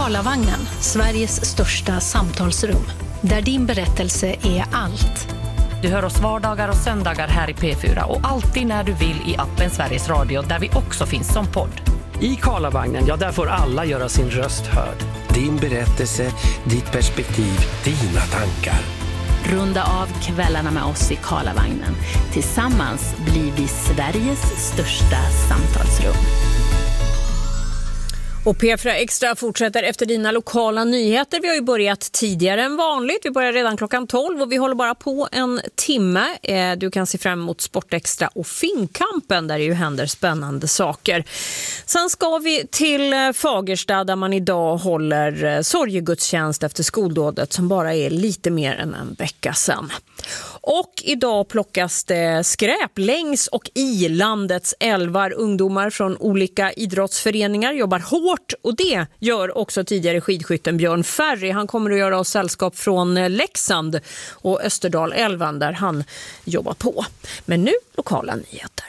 Karlavagnen, Sveriges största samtalsrum. Där din berättelse är allt. Du hör oss vardagar och söndagar här i P4 och alltid när du vill i appen Sveriges Radio där vi också finns som podd. I Karlavagnen, ja där får alla göra sin röst hörd. Din berättelse, ditt perspektiv, dina tankar. Runda av kvällarna med oss i Karlavagnen. Tillsammans blir vi Sveriges största samtalsrum. Och P4 Extra fortsätter efter dina lokala nyheter. Vi har ju börjat tidigare än vanligt. Vi börjar redan klockan 12 och vi håller bara på en timme. Du kan se fram emot Sportextra och Finnkampen där det ju händer spännande saker. Sen ska vi till Fagersta där man idag håller sorgegudstjänst efter skoldådet som bara är lite mer än en vecka sedan. Och idag plockas det skräp längs och i landets älvar. Ungdomar från olika idrottsföreningar jobbar hårt och det gör också tidigare skidskytten Björn Ferry. Han kommer att göra oss sällskap från Leksand och Österdalälvan där han jobbar på. Men nu lokala nyheter.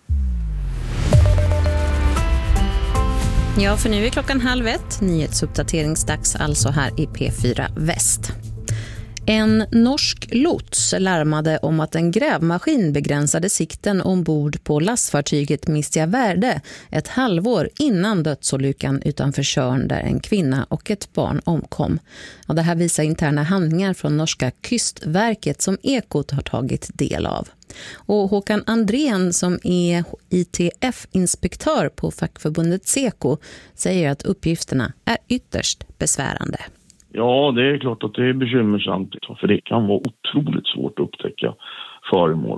Ja, för nu är klockan 12:30. Nyhetsuppdateringsdags alltså här i P4 Väst. En norsk lots larmade om att en grävmaskin begränsade sikten ombord på lastfartyget Mistia Verde ett halvår innan dödsolyckan utanför Tjörn där en kvinna och ett barn omkom. Och det här visar interna handlingar från norska Kystverket som Ekot har tagit del av. Och Håkan Andrén som är ITF-inspektör på fackförbundet Seko säger att uppgifterna är ytterst besvärande. Ja, det är klart att det är bekymmersamt. För det kan vara otroligt svårt att upptäcka föremål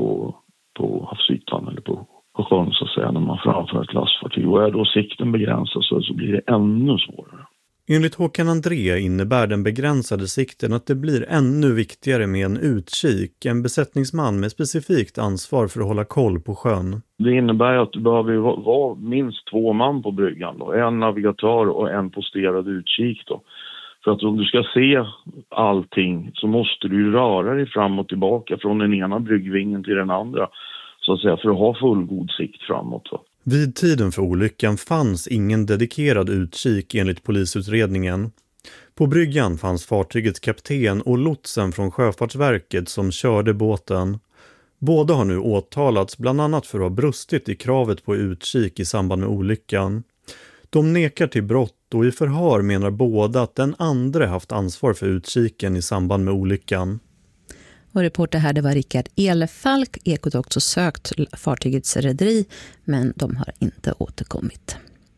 på havsytan eller på sjön så att säga när man framför ett lastfartyg. Och är då sikten begränsad så blir det ännu svårare. Enligt Håkan André innebär den begränsade sikten att det blir ännu viktigare med en utkik, en besättningsman med specifikt ansvar för att hålla koll på sjön. Det innebär att du behöver vara minst 2 man på bryggan då. En navigatör och en posterad utkik då. För att om du ska se allting så måste du röra dig fram och tillbaka från den ena bryggvingen till den andra så att säga för att ha fullgod sikt framåt. Va? Vid tiden för olyckan fanns ingen dedikerad utkik enligt polisutredningen. På bryggan fanns fartygets kapten och lotsen från Sjöfartsverket som körde båten. Båda har nu åtalats bland annat för att ha brustit i kravet på utkik i samband med olyckan. De nekar till brott och i förhör menar båda att den andra haft ansvar för utkiken i samband med olyckan. Och reporter här det var Rickard Elefalk. Ekot har också sökt fartygets rederi men de har inte återkommit.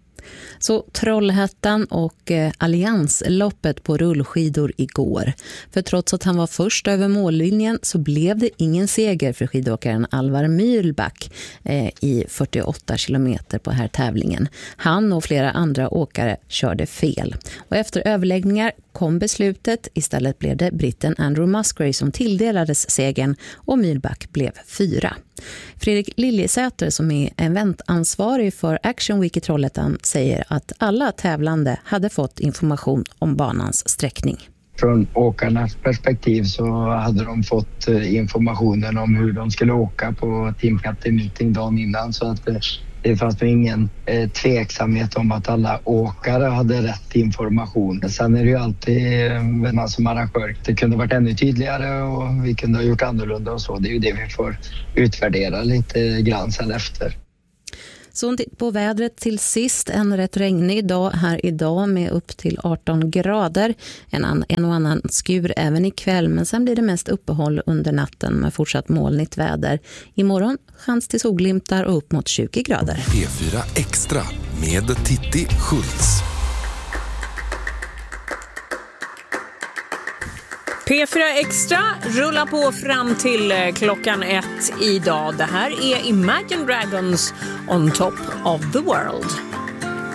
Så Trollhättan och alliansloppet på rullskidor igår. För trots att han var först över mållinjen så blev det ingen seger för skidåkaren Alvar Myrlback i 48 kilometer på här tävlingen. Han och flera andra åkare körde fel. Och efter överläggningar kom beslutet. Istället blev det britten Andrew Musgrave som tilldelades segern och Myrlback blev 4. Fredrik Liljesäter som är eventansvarig för Action Week i Trollhättan säger att alla tävlande hade fått information om banans sträckning. Från åkarnas perspektiv så hade de fått informationen om hur de skulle åka på Team Captain Meeting dagen innan så att det fanns ingen tveksamhet om att alla åkare hade rätt information. Sen är det ju alltid man som arrangör. Det kunde varit ännu tydligare och vi kunde ha gjort annorlunda och så. Det är ju det vi får utvärdera lite grann sen efter. Så på vädret till sist, en rätt regnig dag här idag med upp till 18 grader. En och annan skur även ikväll men sen blir det mest uppehåll under natten med fortsatt molnigt väder. Imorgon chans till solglimtar och upp mot 20 grader. P4 Extra med Titti Schultz. P4 Extra rullar på fram till klockan 1 idag. Det här är Imagine Dragons On Top of the World.